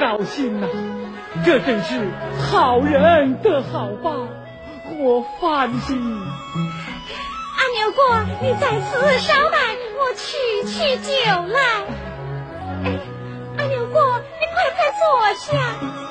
孝心呐，这真是好人得好报，我放心。 阿牛哥，你在此稍待，我去酒来。哎，阿牛哥，你快坐下。